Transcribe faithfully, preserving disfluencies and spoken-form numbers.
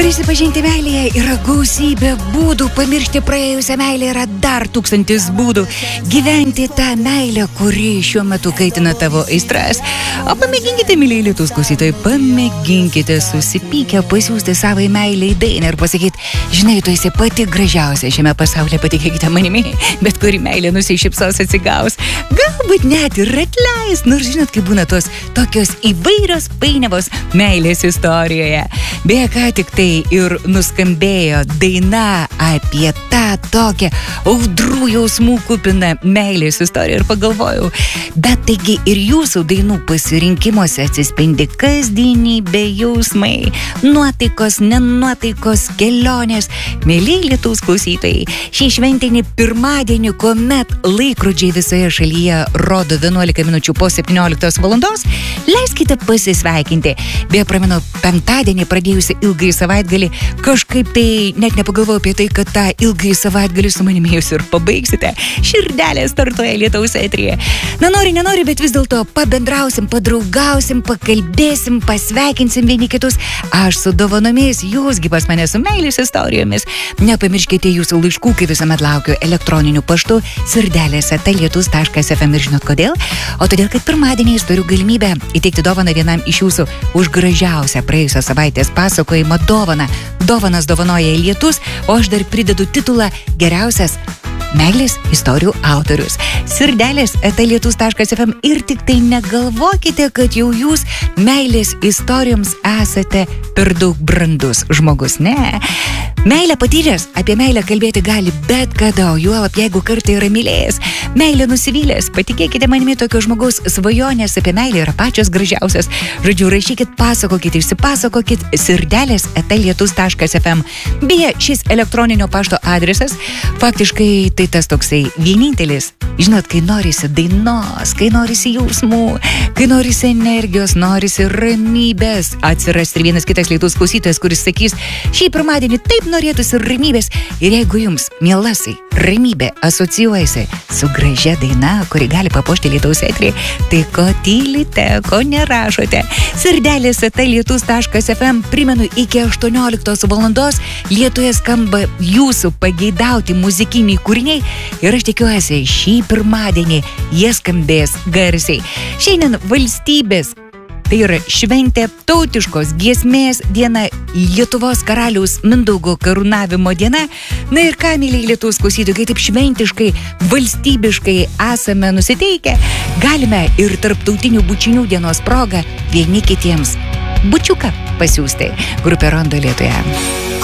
Prisipažinti meilėje yra gausybė būdų, pamiršti praėjusią meilę yra dar tūkstantis būdų, gyventi tą meilę, kuri šiuo metu kaitina tavo aistras. O pamėginkite, mylėjai Lietuvos klausytojai, pamėginkite susipykę pasiųsti savai meilei dainą ir pasakyti, žinai, tu esi pati gražiausia šiame pasaulyje, patikėkite manimi, bet kuri meilė nusišypsos atsigaus. Galbūt net ir atleis, nors žinot, kaip būna tos tokios įvairios painiavos meilės istorijoje. Beje, ką tik tai ir nuskambėjo daina apie tą tokią audrų jausmų kupiną meilės istoriją ir pagalvojau, bet taigi ir jūsų dainų pasirinkimuose atsispindi kasdienybė, jausmai, nuotaikos, nenuotaikos, kelionės. Mėlyje Lietuvos klausytojai, šį šventinį pirmadienį, kuomet laikrodžiai visoje šalyje rodo vienuolika minučių po septynioliktos valandos, leiskite pasisveikinti. Beje, pramenu, penktadienį pradėjusi ilgai savaitgalį, kažkaip tai net nepagalvojau apie tai, kad tą ilgai savaitgalį su manimi jūs ir pabaigsite. Širdelė startuoja Lietuvos eteryje. Na, nori, nenori, bet vis dėlto pabendrausim, padraugausim, pakalbėsim, pasveikinsim vieni kitus. Aš su dovanomis, jūsgi pas mane su meilės istorijomis. Nepamirškite jūsų laiškų, kai visuomet laukiu elektroniniu paštu sirdelės eta lietus taškas ef em. Ir žinot kodėl? O todėl, kad pirmadieniais turiu galimybę įteikti dovaną vienam iš jūsų už gražiausią praėjusios savaitės pasakojimą dovaną. Dovanas dovanoja Lietus, o aš dar pridedu titulą geriausias meilės istorijų autorius. Sirdelės eta lietus taškas ef em. Ir tik tai negalvokite, kad jau jūs meilės istorijoms esate per daug brandus žmogus. Ne. Meilę patyręs, apie meilę kalbėti gali bet kada, o juolab jeigu kartą yra mylėjęs. Meilę nusivylęs, patikėkite manimi, tokio žmogaus svajonės apie meilę yra pačios gražiausias. Žodžiu, rašykit, pasakokit, išsipasakokit sirdelės eta lietus taškas ef em. Beje, šis elektroninio pašto adresas faktiškai tai tas toksai vienintelis. Žinot, kai norisi dainos, kai norisi jausmų, kai norisi energijos, norisi ramybės, atsiras ir vienas kitas Lietuvos klausytojas, kuris sakys, šį pirmadienį taip norėtųsi ramybės. Ir jeigu jums, mielasai, ramybė asocijuojasi su gražia daina, kuri gali papuošti Lietuvos eterį, tai ko tylite, ko nerašote. Sirdelės eta lietus taškas ef em. Primenu, iki aštuonioliktos valandos Lietuvoje skamba jūsų pageidauti muzikiniai kūriniai ir aš tikiuosi, šį pirmadienį jie skambės garsiai. Šiandien valstybės, tai yra šventė, tautiškos giesmės diena, Lietuvos karaliaus Mindaugo karūnavimo diena. Na ir ką, mėlyje Lietuvos klausytojai, kai taip šventiškai, valstybiškai esame nusiteikę, galime ir tarptautinių bučinių dienos progą vieni kitiems bučiuką pasiųsti. Grupė Rondo Lietuvė.